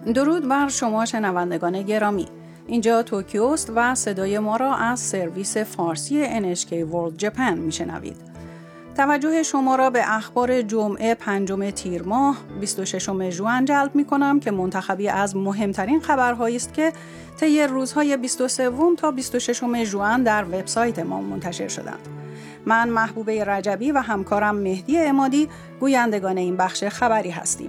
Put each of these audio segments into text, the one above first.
درود بر شما شنوندگان گرامی. اینجا توکیوست و صدای ما را از سرویس فارسی NHK World Japan میشنوید. توجه شما را به اخبار جمعه 5 تیر ماه 26 ژوئن جلب می کنم که منتخبی از مهمترین خبرهایی است که طی روزهای 23 تا 26 ژوئن در وبسایت ما منتشر شدند. من محبوبه رجبی و همکارم مهدی عمادی گویندگان این بخش خبری هستیم.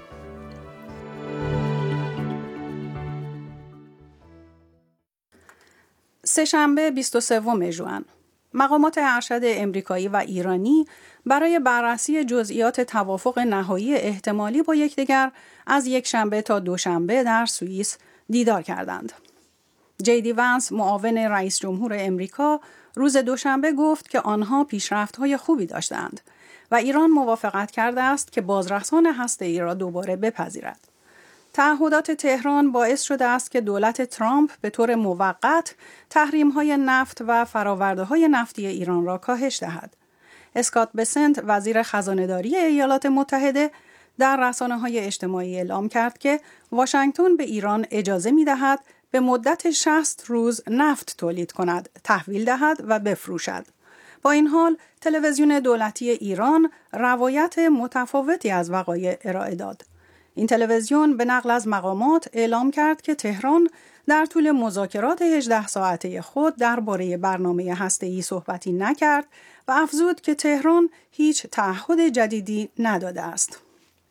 سه‌شنبه 23 ژوئن مقامات ارشد امریکایی و ایرانی برای بررسی جزئیات توافق نهایی احتمالی با یکدیگر از یکشنبه تا دوشنبه در سوئیس دیدار کردند. جی ونس معاون رئیس جمهور امریکا روز دوشنبه گفت که آنها پیشرفت‌های خوبی داشتند و ایران موافقت کرده است که بازرسان هسته‌ای را دوباره بپذیرد. تعهدات تهران باعث شده است که دولت ترامپ به طور موقت تحریم‌های نفت و فرآورده‌های نفتی ایران را کاهش دهد. اسکات بسنت وزیر خزانه‌داری ایالات متحده در رسانه‌های اجتماعی اعلام کرد که واشنگتن به ایران اجازه می‌دهد به مدت 60 روز نفت تولید کند، تحویل دهد و بفروشد. با این حال تلویزیون دولتی ایران روایت متفاوتی از وقایع ارائه داد. این تلویزیون به نقل از مقامات اعلام کرد که تهران در طول مذاکرات 18 ساعته خود درباره برنامه هسته‌ای صحبتی نکرد و افزود که تهران هیچ تعهد جدیدی نداده است.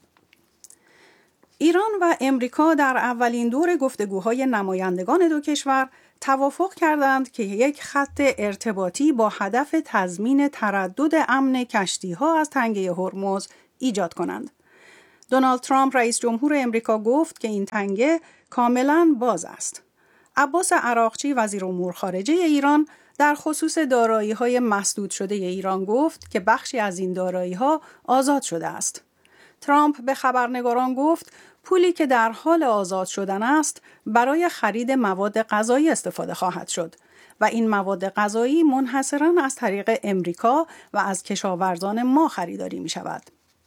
ایران و امریکا در اولین دور گفتگوهای نمایندگان دو کشور توافق کردند که یک خط ارتباطی با هدف تضمین تردد امن کشتی‌ها از تنگه هرمز ایجاد کنند. دونالد ترامپ رئیس جمهور امریکا گفت که این تنگه کاملاً باز است. عباس عراقچی وزیر امور خارجه ایران در خصوص دارایی‌های مسدود شده ایران گفت که بخشی از این دارایی‌ها آزاد شده است. ترامپ به خبرنگاران گفت پولی که در حال آزاد شدن است برای خرید مواد غذایی استفاده خواهد شد و این مواد غذایی منحصراً از طریق امریکا و از کشاورزان ما خریداری می شود.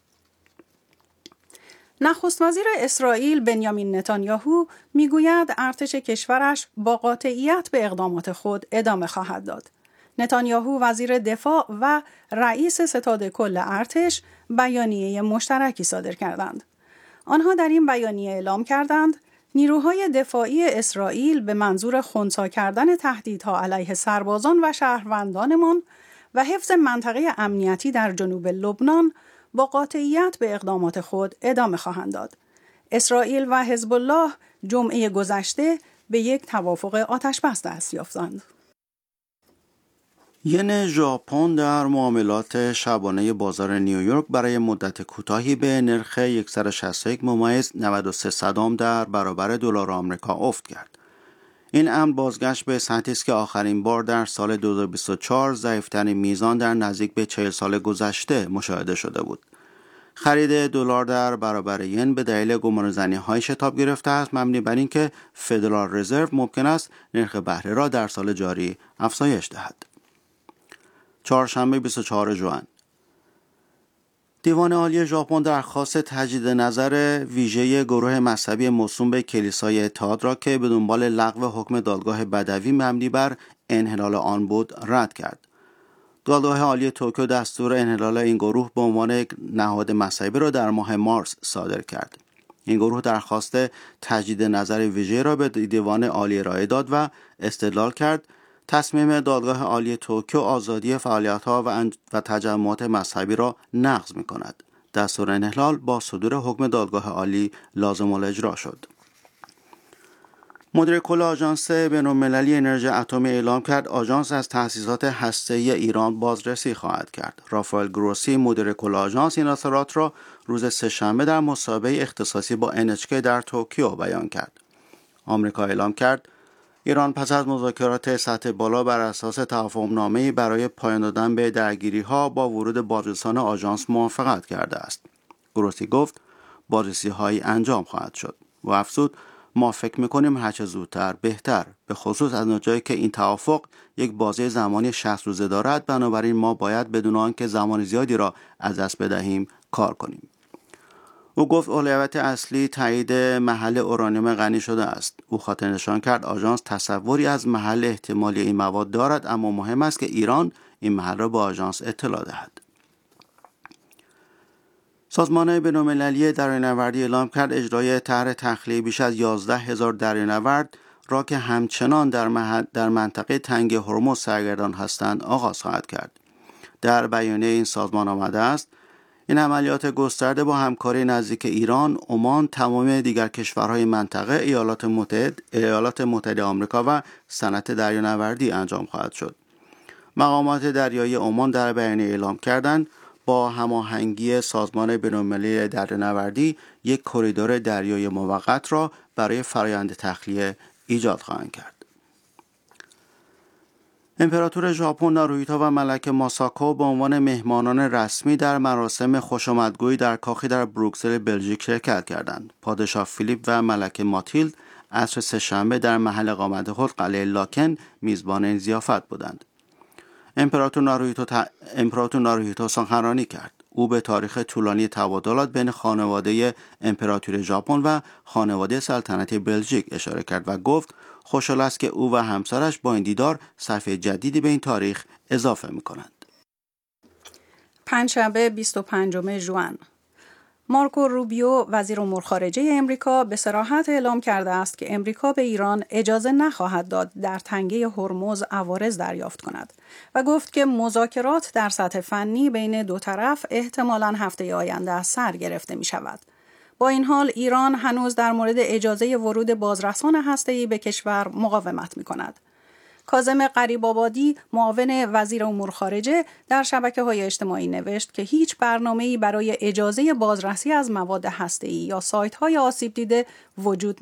نخست وزیر اسرائیل بنیامین نتانیاهو میگوید ارتش کشورش با قاطعیت به اقدامات خود ادامه خواهد داد. نتانیاهو وزیر دفاع و رئیس ستاد کل ارتش بیانیه مشترکی صادر کردند. آنها در این بیانیه اعلام کردند نیروهای دفاعی اسرائیل به منظور خنثی کردن تهدیدها علیه سربازان و شهروندانمان و حفظ منطقه امنیتی در جنوب لبنان با قاطعیت به اقدامات خود ادامه خواهند داد. اسرائیل و حزب الله جمعه گذشته به یک توافق آتش‌بس دست یافتند. ین ژاپن در معاملات شبانه بازار نیویورک برای مدت کوتاهی به نرخ 161.93 در برابر دلار آمریکا افت کرد. این امر بازگشت به سطحی است که آخرین بار در سال 2024 ضعیف‌ترین میزان در نزدیک به 40 سال گذشته مشاهده شده بود. خرید دلار در برابر ین به دلیل گمانه‌زنی‌های شتاب گرفته است، مبنی بر اینکه فدرال رزرو ممکن است نرخ بهره را در سال جاری افزایش دهد. چهارشنبه 24 ژوئن دیوان عالی ژاپن درخواست تجدید نظر ویژه گروه مذهبی موسوم به کلیسای اتحاد را که به دنبال لغو حکم دادگاه بدوی مبنی بر انحلال آن بود رد کرد. دادگاه عالی توکیو دستور انحلال این گروه به عنوان یک نهاد مذهبی را در ماه مارس صادر کرد. این گروه درخواست تجدید نظر ویژه را به دیوان عالی ارائه داد و استدلال کرد تصمیم دادگاه عالی توکیو آزادی فعالیت‌ها و تجمعات مذهبی را نقض می‌کند. دستور انحلال با صدور حکم دادگاه عالی لازم الاجرا شد. مدیر کل آژانس بین‌المللی انرژی اتمی اعلام کرد آژانس از تأسیسات هسته‌ای ایران بازرسی خواهد کرد. رافائل گروسی مدیر کل آژانس این اظهارات را روز سه‌شنبه در مصاحبه اختصاصی با NHK در توکیو بیان کرد. آمریکا اعلام کرد ایران پس از مذاکرات سطح بالا بر اساس توافقنامه‌ای برای پایان دادن به درگیری‌ها با ورود بازرسان آژانس موافقت کرده است. گروسی گفت بازرسی‌هایی انجام خواهد شد و افزود ما فکر می‌کنیم هرچه زودتر بهتر، به خصوص از اونجایی که این توافق یک بازه زمانی 60 روزه دارد، بنابراین ما باید بدون آنکه زمان زیادی را از دست بدهیم کار کنیم. او گفت اولویت اصلی تایید محل اورانیوم غنی شده است. او خاطر نشان کرد آژانس تصوری از محل احتمالی این مواد دارد، اما مهم است که ایران این محل را به آژانس اطلاع دهد. سازمان بین‌المللی دریانوردی اعلام کرد اجرای طرح تخلیه بیش از 11,000 دریانورد را که همچنان در منطقه تنگ هرمز سرگردان هستند آغاز خواهد کرد. در بیانیه این سازمان آمده است این عملیات گسترده با همکاری نزدیک ایران، عمان، تمام دیگر کشورهای منطقه، ایالات متحده آمریکا و صنعت دریانوردی انجام خواهد شد. مقامات دریایی عمان در بیانیه اعلام کردند با هماهنگی سازمان بین‌المللی دریانوردی یک کریدور دریایی موقت را برای فرآیند تخلیه ایجاد خواهند کرد. امپراتور ژاپن ناروهیتو و ملکه ماساکو به عنوان مهمانان رسمی در مراسم خوشامدگویی در کاخی در بروکسل بلژیک شرکت کردند. پادشاه فیلیپ و ملکه ماتیلد عصر سه‌شنبه در محل اقامت خود قلعه لاکن میزبان این ضیافت بودند. امپراتور ناروهیتو سخنرانی کرد. او به تاریخ طولانی تبادلات بین خانواده امپراتوری ژاپن و خانواده سلطنتی بلژیک اشاره کرد و گفت خوشحال است که او و همسرش با این دیدار صفحه جدیدی به این تاریخ اضافه می‌کنند. پنجشنبه 25 ژوئن، مارکو روبیو وزیر امور خارجه امریکا به صراحت اعلام کرده است که امریکا به ایران اجازه نخواهد داد در تنگه هرمز عوارض دریافت کند و گفت که مذاکرات در سطح فنی بین دو طرف احتمالاً هفته آینده از سر گرفته می شود. با این حال ایران هنوز در مورد اجازه ورود بازرسان هسته‌ای به کشور مقاومت می کند. کاظم غریب‌آبادی معاون وزیر امور خارجه در شبکه‌های اجتماعی نوشت که هیچ برنامه‌ای برای اجازه بازرسی از مواد هسته‌ای یا سایت‌های آسیب دیده وجود